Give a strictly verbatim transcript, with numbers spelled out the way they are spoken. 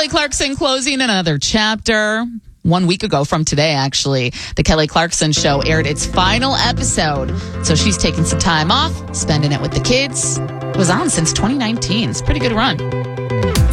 Kelly Clarkson closing another chapter. One week ago from today, actually, the Kelly Clarkson Show aired its final episode. So she's taking some time off, spending it with the kids. It was on since twenty nineteen. It's a pretty good run.